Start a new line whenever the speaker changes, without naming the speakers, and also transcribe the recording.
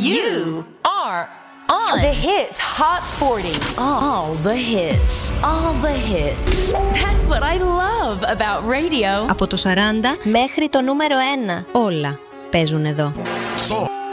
You are on
The Hits Hot 40.
all the hits. All the hits. That's what I love about radio.
Από το 40
μέχρι το νούμερο 1.
όλα παίζουν εδώ.